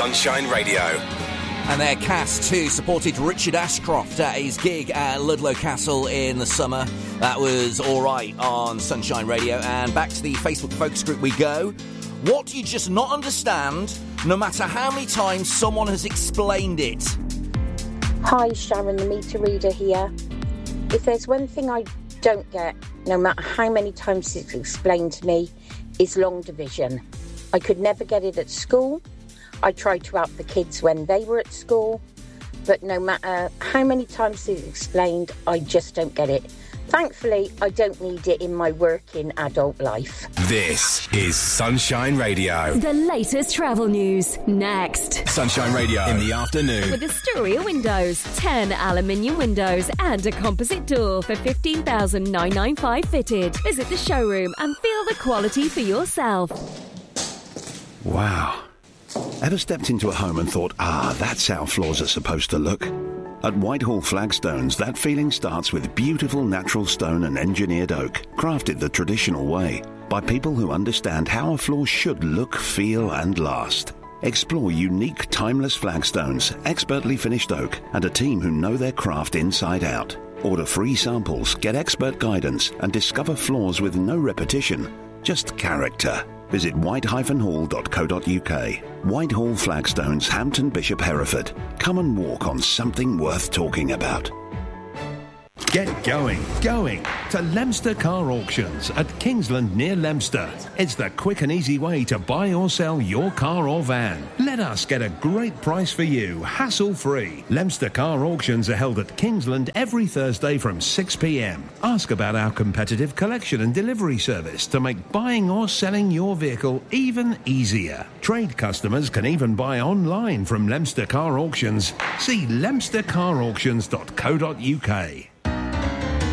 Sunshine Radio. And their Cast 2 supported Richard Ashcroft at his gig at Ludlow Castle in the summer. That was all right on Sunshine Radio. And back to the Facebook focus group we go. What do you just not understand, no matter how many times someone has explained it? Hi, Sharon, the meter reader here. If there's one thing I don't get, no matter how many times it's explained to me, is long division. I could never get it at school. I tried to help the kids when they were at school, but no matter how many times it's explained, I just don't get it. Thankfully, I don't need it in my working adult life. This is Sunshine Radio. The latest travel news, next. Sunshine Radio in the afternoon. With Astoria Windows, 10 aluminium windows and a composite door for $15,995 fitted. Visit the showroom and feel the quality for yourself. Wow. Ever stepped into a home and thought, that's how floors are supposed to look? At Whitehall Flagstones, that feeling starts with beautiful natural stone and engineered oak, crafted the traditional way, by people who understand how a floor should look, feel and last. Explore unique, timeless flagstones, expertly finished oak, and a team who know their craft inside out. Order free samples, get expert guidance, and discover floors with no repetition, just character. Visit white-hall.co.uk. Whitehall Flagstones, Hampton Bishop, Hereford. Come and walk on something worth talking about. Get going to Leominster Car Auctions at Kingsland near Leominster. It's the quick and easy way to buy or sell your car or van. Let us get a great price for you, hassle-free. Leominster Car Auctions are held at Kingsland every Thursday from 6 p.m. Ask about our competitive collection and delivery service to make buying or selling your vehicle even easier. Trade customers can even buy online from Leominster Car Auctions. See leominstercarauctions.co.uk.